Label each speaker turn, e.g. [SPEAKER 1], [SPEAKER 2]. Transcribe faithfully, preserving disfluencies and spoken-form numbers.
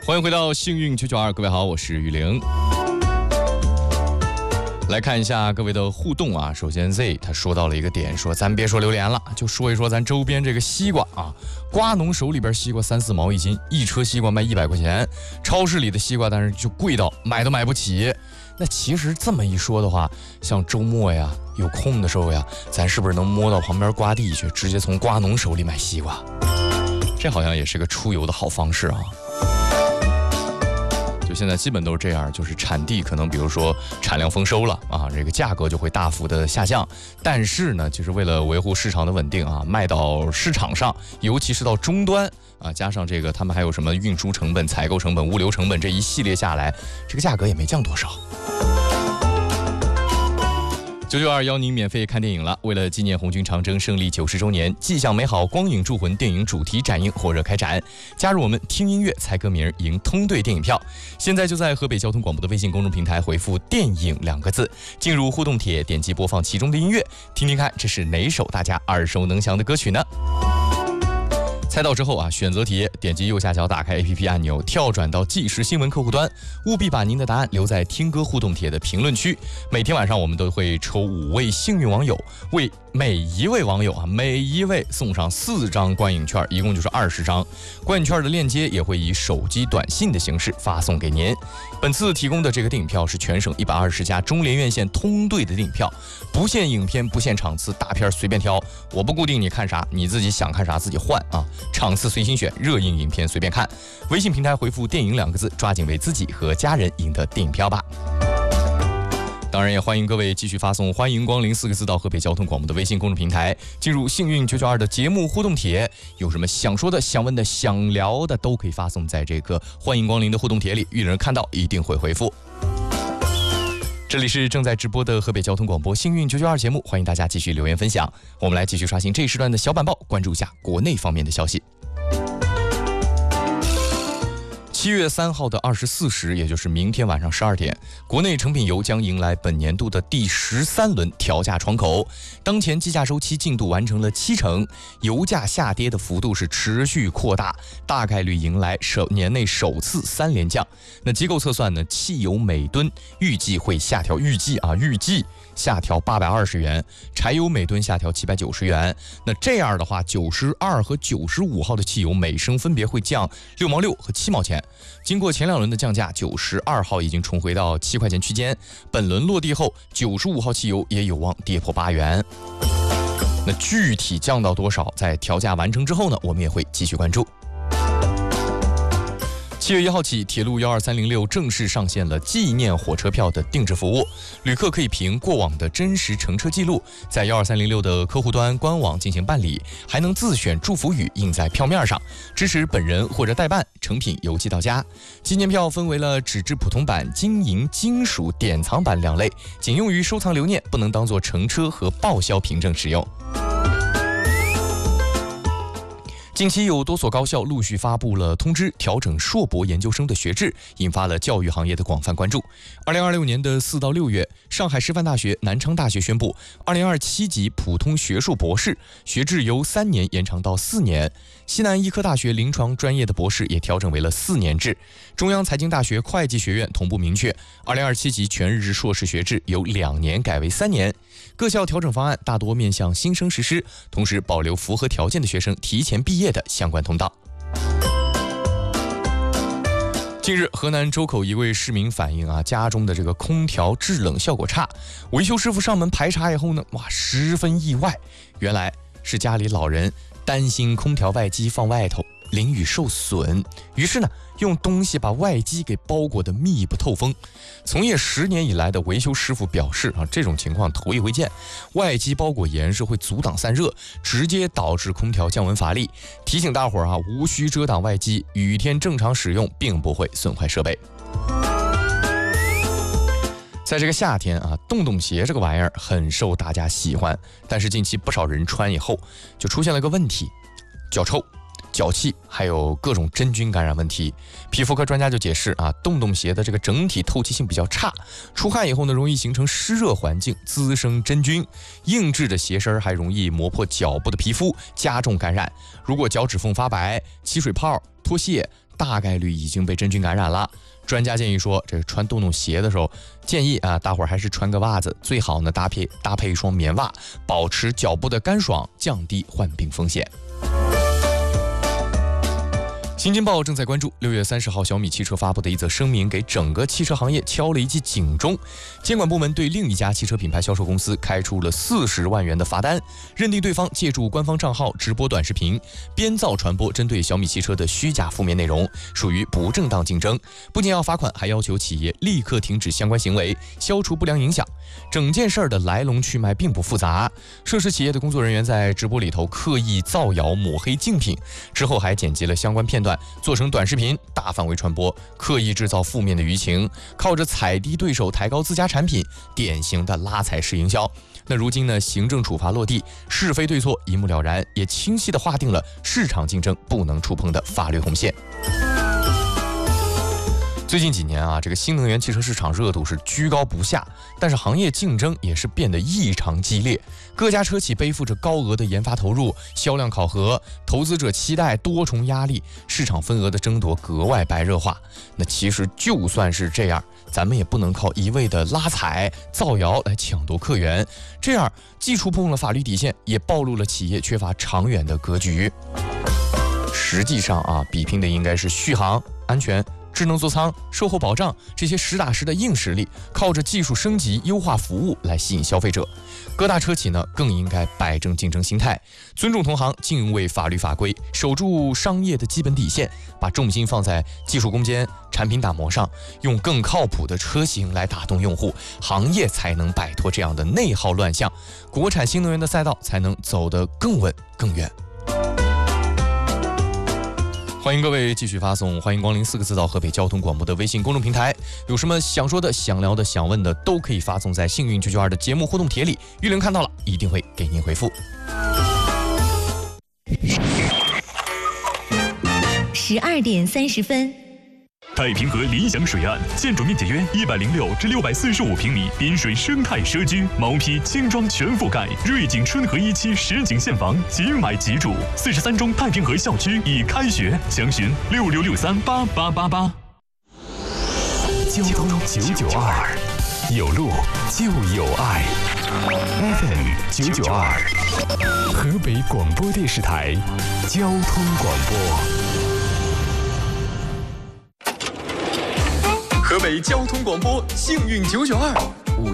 [SPEAKER 1] 欢迎回到幸运九九二，各位好，我是雨玲。来看一下各位的互动啊。首先 Z 他说到了一个点，说咱别说榴莲了，就说一说咱周边这个西瓜啊。瓜农手里边西瓜三四毛一斤，一车西瓜卖一百块钱，超市里的西瓜但是就贵到买都买不起。那其实这么一说的话，像周末呀有空的时候呀，咱是不是能摸到旁边瓜地去，直接从瓜农手里买西瓜？这好像也是个出游的好方式啊。就现在基本都是这样，就是产地可能比如说产量丰收了啊，这个价格就会大幅的下降。但是呢，就是为了维护市场的稳定啊，卖到市场上，尤其是到终端啊，加上这个他们还有什么运输成本、采购成本、物流成本这一系列下来，这个价格也没降多少。九九二邀您免费看电影了。为了纪念红军长征胜利九十周年，迹象美好光影铸魂电影主题展映火热开展。加入我们听音乐猜歌名赢通兑电影票。现在就在河北交通广播的微信公众平台回复电影两个字，进入互动帖，点击播放其中的音乐，听听看这是哪首大家耳熟能详的歌曲呢？猜到之后啊，选择题点击右下角打开 A P P 按钮，跳转到即时新闻客户端，务必把您的答案留在听歌互动帖的评论区。每天晚上我们都会抽五位幸运网友，为每一位网友啊，每一位送上四张观影券，一共就是二十张。观影券的链接也会以手机短信的形式发送给您。本次提供的这个电影票是全省一百二十家中联院线通兑的电影票，不限影片，不限场次，大片随便挑，我不固定你看啥，你自己想看啥自己换啊。场次随心选，热映影片随便看。微信平台回复电影两个字，抓紧为自己和家人赢得电影票吧。当然也欢迎各位继续发送欢迎光临四个字到河北交通广播的微信公众平台，进入幸运九九二的节目互动帖，有什么想说的、想问的、想聊的都可以发送在这个欢迎光临的互动帖里，遇人看到一定会回复。这里是正在直播的河北交通广播幸运九九二节目，欢迎大家继续留言分享。我们来继续刷新这一时段的小板报，关注一下国内方面的消息。七月三号的二十四时，也就是明天晚上十二点，国内成品油将迎来本年度的第十三轮调价窗口。当前计价周期进度完成了七成，油价下跌的幅度是持续扩大，大概率迎来首年内首次三连降。那机构测算呢，汽油每吨预计会下调，预计啊预计下调八百二十元，柴油每吨下调七百九十元。那这样的话，九十二和九十五号的汽油每升分别会降六毛六和七毛钱。经过前两轮的降价，九十二号已经重回到七块钱区间，本轮落地后，九十五号汽油也有望跌破八元。那具体降到多少，在调价完成之后呢，我们也会继续关注。七月一号起，铁路一二三零六正式上线了纪念火车票的定制服务，旅客可以凭过往的真实乘车记录，在一二三零六的客户端官网进行办理，还能自选祝福语印在票面上，支持本人或者代办，成品邮寄到家。纪念票分为了纸质普通版、金银金属典藏版两类，仅用于收藏留念，不能当作乘车和报销凭证使用。近期有多所高校陆续发布了通知，调整硕博研究生的学制，引发了教育行业的广泛关注。二零二六年的四到六月，上海师范大学、南昌大学宣布，二零二七级普通学硕博士学制由三年延长到四年。西南医科大学临床专业的博士也调整为了四年制。中央财经大学会计学院同步明确，二零二七级全日制硕士学制由两年改为三年。各校调整方案大多面向新生实施，同时保留符合条件的学生提前毕业的相关通道。近日，河南周口一位市民反映啊，家中的这个空调制冷效果差，维修师傅上门排查以后呢，哇，十分意外，原来是家里老人担心空调外机放外头淋雨受损，于是呢，用东西把外机给包裹得密不透风。从业十年以来的维修师傅表示啊，这种情况头一回见，外机包裹严实会阻挡散热，直接导致空调降温乏力。提醒大伙儿啊，无需遮挡外机，雨天正常使用，并不会损坏设备。在这个夏天啊，洞洞鞋这个玩意儿很受大家喜欢，但是近期不少人穿以后就出现了个问题，脚臭。 脚气，还有各种真菌感染问题。皮肤科专家就解释啊，洞洞鞋的这个整体透气性比较差，出汗以后呢，容易形成湿热环境，滋生真菌。硬质的鞋身还容易磨破脚部的皮肤，加重感染。如果脚趾缝发白、起水泡、脱屑，大概率已经被真菌感染了。专家建议说，这个穿洞洞鞋的时候，建议啊，大伙儿还是穿个袜子，最好呢搭配搭配一双棉袜，保持脚部的干爽，降低患病风险。新京报正在关注，六月三十号，小米汽车发布的一则声明，给整个汽车行业敲了一记警钟。监管部门对另一家汽车品牌销售公司开出了四十万元的罚单，认定对方借助官方账号直播短视频，编造传播针对小米汽车的虚假负面内容，属于不正当竞争。不仅要罚款，还要求企业立刻停止相关行为，消除不良影响。整件事儿的来龙去脉并不复杂，涉事企业的工作人员在直播里头刻意造谣抹黑竞品，之后还剪辑了相关片段，做成短视频大范围传播，刻意制造负面的舆情，靠着踩低对手抬高自家产品，典型的拉踩式营销。那如今呢，行政处罚落地，是非对错一目了然，也清晰地划定了市场竞争不能触碰的法律红线。最近几年啊，这个新能源汽车市场热度是居高不下，但是行业竞争也是变得异常激烈。各家车企背负着高额的研发投入、销量考核、投资者期待多重压力，市场份额的争夺格外白热化。那其实就算是这样，咱们也不能靠一味的拉踩、造谣来抢夺客源，这样既触碰了法律底线，也暴露了企业缺乏长远的格局。实际上啊，比拼的应该是续航、安全、智能座舱、售后保障这些实打实的硬实力，靠着技术升级、优化服务来吸引消费者。各大车企呢，更应该摆正竞争心态，尊重同行，敬畏法律法规，守住商业的基本底线，把重心放在技术攻坚、产品打磨上，用更靠谱的车型来打动用户，行业才能摆脱这样的内耗乱象，国产新能源的赛道才能走得更稳更远。欢迎各位继续发送欢迎光临四个字到河北交通广播的微信公众平台，有什么想说的、想聊的、想问的，都可以发送在幸运九九二的节目互动帖里，玉玲看到了一定会给您回复。
[SPEAKER 2] 十二点三十分。
[SPEAKER 3] 太平河理想水岸，建筑面积约一百零六至六百四十五平米，滨水生态社区，毛坯轻装全覆盖，瑞景春和一期实景现房，即买即住。四十三中太平河校区已开学，详询六六六三八八八八。
[SPEAKER 4] 交通九九二，有路就有爱。F M 九九二，河北广播电视台交通广播。
[SPEAKER 1] 河北交通广播幸运九九二，